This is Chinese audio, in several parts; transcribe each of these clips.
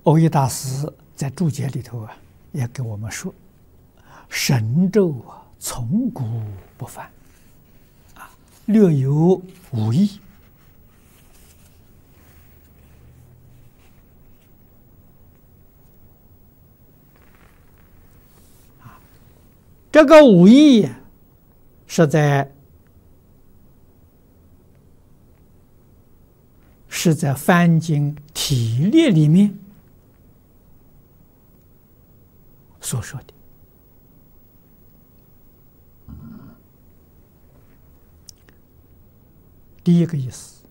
蕅益大师在注解里头也给我们说，神咒从古不犯，略有无益。这个无益是在梵经体列里面所说的。第一个意思，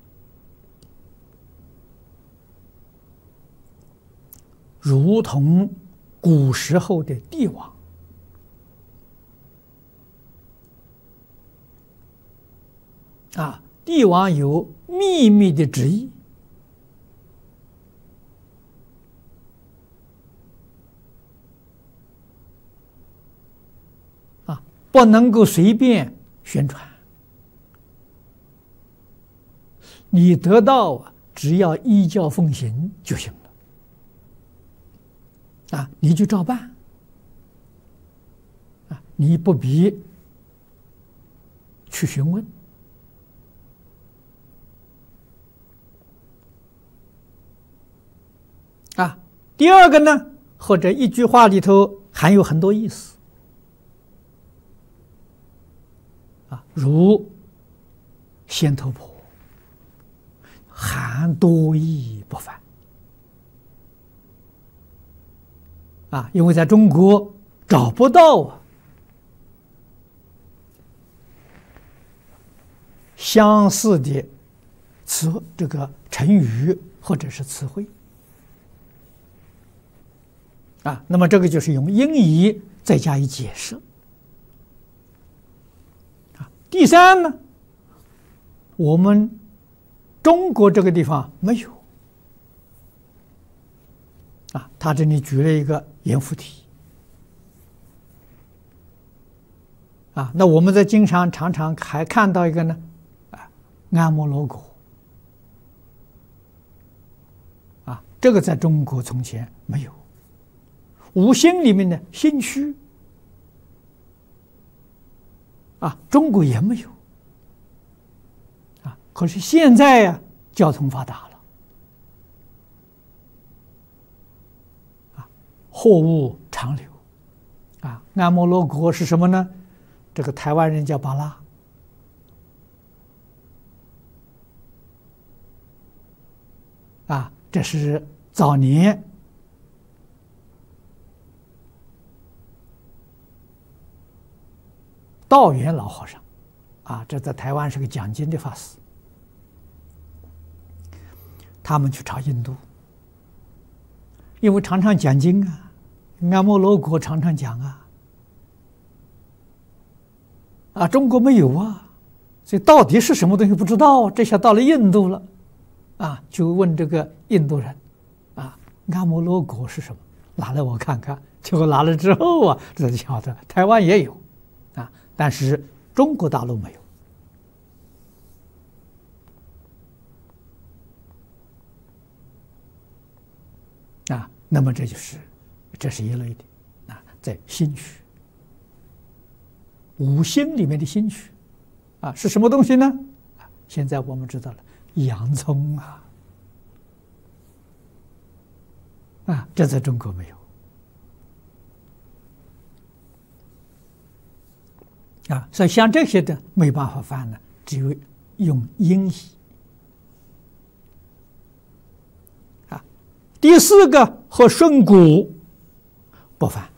如同古时候的帝王帝王有秘密的旨意不能够随便宣传。你得到只要依教奉行就行了，你就照办，你不必去询问。第二个呢，或者一句话里头含有很多意思，如仙头婆，含多义不犯。因为在中国找不到相似的这个成语或者是词汇。那么这个就是用音译再加以解释。第三呢，我们中国这个地方没有。他这里举了一个阎浮提。那我们在经常常常还看到一个呢，安摩罗果。这个在中国从前没有。五行里面的心虚中国也没有可是现在交通发达了货物长流安摩罗果是什么呢？这个台湾人叫巴拉这是早年道元老和尚这在台湾是个讲经的法师，他们去朝印度，因为常常讲经安摩罗果常常讲中国没有所以到底是什么东西不知道，这下到了印度了就问这个印度人安摩罗果是什么，拿来我看看，结果拿了之后这就晓得台湾也有但是中国大陆没有那么这是一类的在心虚，五行里面的心虚是什么东西呢？现在我们知道了，洋葱这在中国没有所以像这些的没办法犯呢，只有用音译第四个和顺古不犯